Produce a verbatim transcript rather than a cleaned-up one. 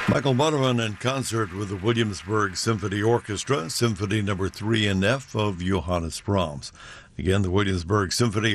Michael Monaghan in concert with the Williamsburg Symphony Orchestra, Symphony Number three in F of Johannes Brahms. Again, the Williamsburg Symphony